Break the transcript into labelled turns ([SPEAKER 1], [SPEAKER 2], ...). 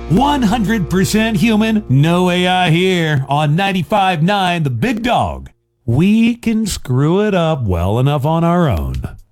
[SPEAKER 1] 100% human, no AI here on 95.9 The Big Dog. We can screw it up well enough on our own.